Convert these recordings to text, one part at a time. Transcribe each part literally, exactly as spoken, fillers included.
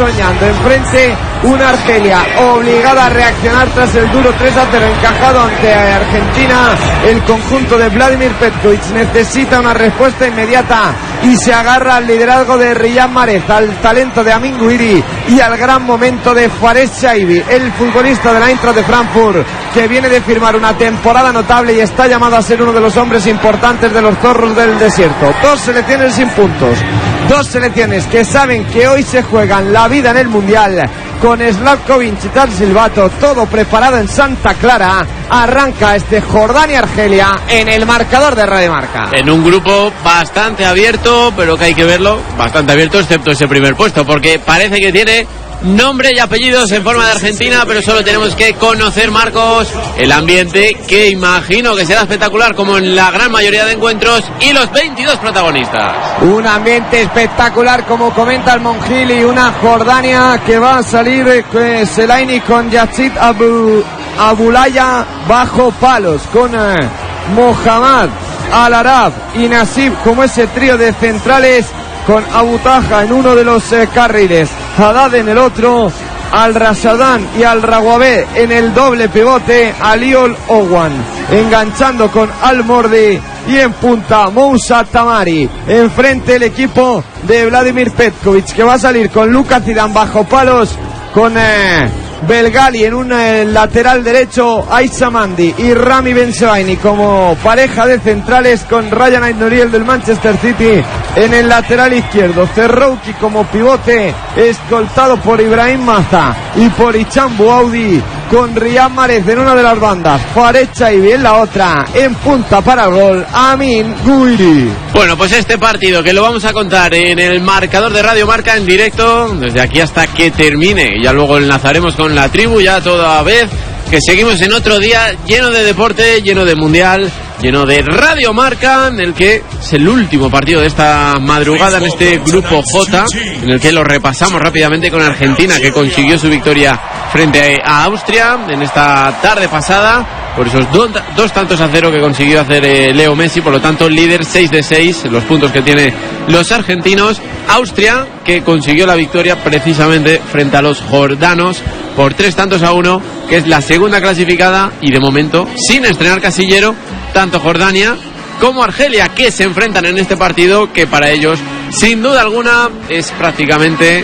soñando. Enfrente una Argelia obligada a reaccionar tras el duro tres a cero encajado ante Argentina. El conjunto de Vladimir Petkovic necesita una respuesta inmediata y se agarra al liderazgo de Riyad Mahrez, al talento de Amin Gouiri y al gran momento de Fares Shaibi, el futbolista de la Eintracht de Frankfurt, que viene de firmar una temporada notable y está llamado a ser uno de los hombres importantes de los zorros del desierto. Dos selecciones sin puntos, dos selecciones que saben que hoy se juegan la vida en el Mundial. Con Slavkovic y Tal Silvato, todo preparado en Santa Clara, arranca este Jordania-Argelia en el marcador de Radio Marca. En un grupo bastante abierto, pero que hay que verlo bastante abierto, excepto ese primer puesto, porque parece que tiene nombre y apellidos en forma de Argentina, pero solo tenemos que conocer, Marcos, el ambiente, que imagino que será espectacular como en la gran mayoría de encuentros, y los veintidós protagonistas. Un ambiente espectacular, como comenta el Monjili, una Jordania que va a salir eh, Selaini con Yacid Abu, Abulaya bajo palos, con eh, Mohammad Al-Arab y Nasib como ese trío de centrales, con Abu Taha en uno de los eh, carriles, Haddad en el otro, Al-Rashadan y Al-Rawabeh en el doble pivote, Aliol Owan enganchando con Al-Mordi, y en punta Moussa Tamari. Enfrente el equipo de Vladimir Petkovic, que va a salir con Luka Zidane bajo palos, con eh, Belgali en un eh, lateral derecho, Aissa Mandi y Rami Bensebaini como pareja de centrales, con Ryan Ait-Nouri del Manchester City en el lateral izquierdo, Cerrouki como pivote, escoltado por Ibrahim Maza y por Hicham Bouaudi, con Riyad Mahrez en una de las bandas, Fares Shaibi en la otra, en punta para el gol, Amin Gouiri. Bueno, pues este partido que lo vamos a contar en el marcador de Radio Marca en directo, desde aquí hasta que termine, y ya luego enlazaremos con la tribu ya toda vez, que seguimos en otro día lleno de deporte, lleno de mundial, lleno de Radio Marca, en el que es el último partido de esta madrugada en este grupo J, en el que lo repasamos rápidamente con Argentina, que consiguió su victoria frente a Austria en esta tarde pasada, por esos dos, dos tantos a cero que consiguió hacer eh, Leo Messi. Por lo tanto, líder seis de seis, los puntos que tiene los argentinos. Austria, que consiguió la victoria precisamente frente a los jordanos por tres tantos a uno, que es la segunda clasificada y de momento sin estrenar casillero, tanto Jordania como Argelia, que se enfrentan en este partido, que para ellos sin duda alguna es prácticamente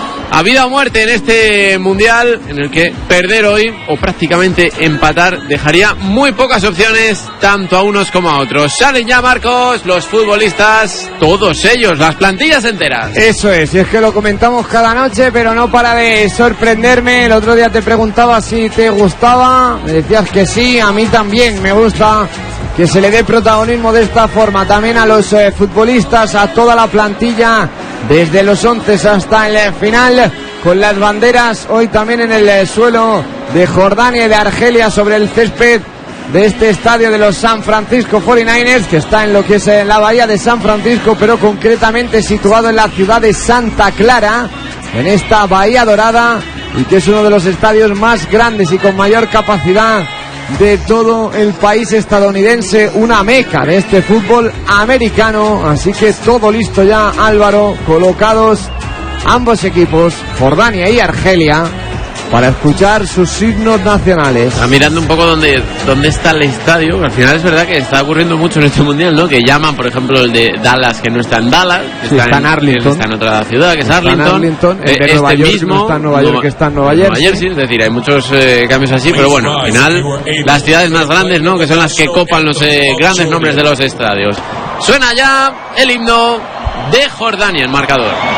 a vida o muerte en este mundial, en el que perder hoy o prácticamente empatar dejaría muy pocas opciones tanto a unos como a otros. Salen ya, Marcos, los futbolistas, todos ellos, las plantillas enteras. Eso es, y es que lo comentamos cada noche, pero no para de sorprenderme. El otro día te preguntaba si te gustaba, me decías que sí, a mí también me gusta que se le dé protagonismo de esta forma también a los eh, futbolistas, a toda la plantilla, desde los once hasta el final, con las banderas hoy también en el eh, suelo de Jordania y de Argelia, sobre el césped de este estadio de los San Francisco cuarenta y nueve ers, que está en lo que es eh, la bahía de San Francisco, pero concretamente situado en la ciudad de Santa Clara, en esta bahía dorada, y que es uno de los estadios más grandes y con mayor capacidad de todo el país estadounidense, una meca de este fútbol americano. Así que todo listo ya, Álvaro, colocados ambos equipos, Jordania y Argelia, para escuchar sus himnos nacionales. Está mirando un poco dónde, dónde está el estadio. Al final es verdad que está ocurriendo mucho en este mundial, ¿no? Que llaman, por ejemplo, el de Dallas, que no está en Dallas, que sí, está, está en, en Arlington, está en otra ciudad, que es está Arlington. En Arlington, el de este Nueva York, mismo, no está en Nueva York, Nueva, que está en Nueva Jersey. Nueva Jersey, es decir, hay muchos eh, cambios así, pero bueno, al final las ciudades más grandes, ¿no? Que son las que copan los eh, grandes nombres de los estadios. Suena ya el himno de Jordania, el marcador.